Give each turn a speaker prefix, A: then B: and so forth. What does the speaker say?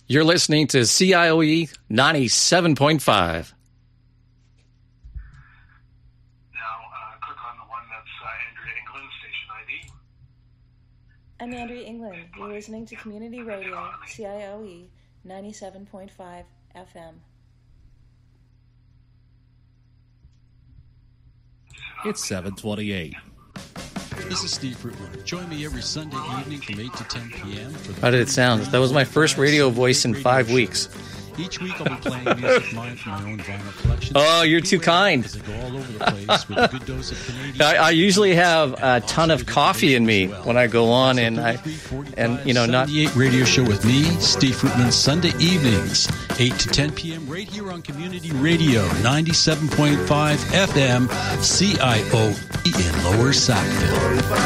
A: You're listening to CIOE 97.5.
B: I'm Andrea England. You're listening to Community Radio, CIOE 97.5 FM.
C: It's 7:28.
D: This is Steve Fruitman. Join me every Sunday evening from 8 to 10 p.m.
A: How did it sound? That was my first radio voice in 5 weeks.
D: Each week I'll be playing music of mine from my own vinyl collection.
A: Oh, you're too kind.
D: As I go all over the place with a good dose of Canadian.
A: I usually have a ton of coffee in me when I go on, and not
D: 78 radio show with me, Steve Fruitman, Sunday evenings, 8 to 10 p.m. right here on Community Radio, 97.5 FM, CIOE in Lower Sackville.